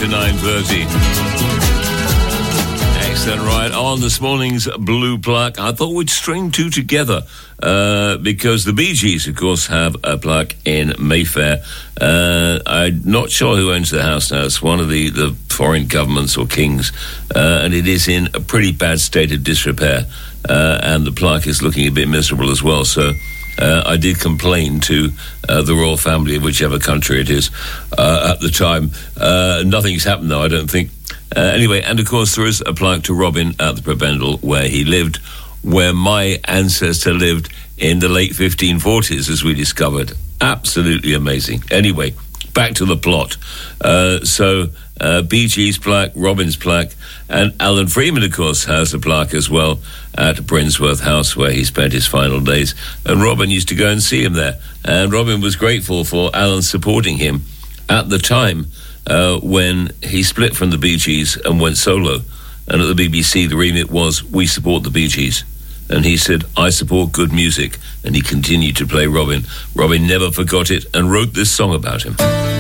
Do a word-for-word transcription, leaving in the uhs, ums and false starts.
to nine thirty. Excellent, right. On this morning's Blue Plaque, I thought we'd string two together uh, because the Bee Gees, of course, have a plaque in Mayfair. Uh, I'm not sure who owns the house now. It's one of the, the foreign governments or kings, uh, and it is in a pretty bad state of disrepair, uh, and the plaque is looking a bit miserable as well. So uh, I did complain to uh, the royal family of whichever country it is uh, at the time. Uh, nothing's happened, though, I don't think. Uh, anyway, and of course there is a plaque to Robin at the Prebendal where he lived, where my ancestor lived in the late fifteen forties, as we discovered. Absolutely amazing. Anyway, back to the plot. Uh, so, uh, Bee Gees plaque, Robin's plaque, and Alan Freeman, of course, has a plaque as well at Brinsworth House, where he spent his final days. And Robin used to go and see him there. And Robin was grateful for Alan supporting him at the time uh, when he split from the Bee Gees and went solo. And at the B B C, the remit was, we support the Bee Gees. And he said, I support good music. And he continued to play Robin. Robin never forgot it and wrote this song about him.